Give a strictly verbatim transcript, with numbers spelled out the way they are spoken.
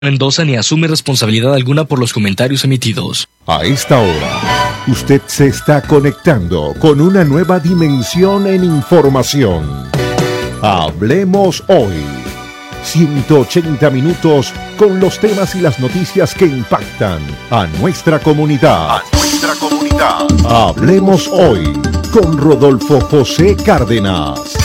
Mendoza ni asume responsabilidad alguna por los comentarios emitidos. A esta hora, usted se está conectando con una nueva dimensión en información. Hablemos hoy. ciento ochenta minutos con los temas y las noticias que impactan a nuestra comunidad. A nuestra comunidad. Hablemos hoy con Rodolfo José Cárdenas.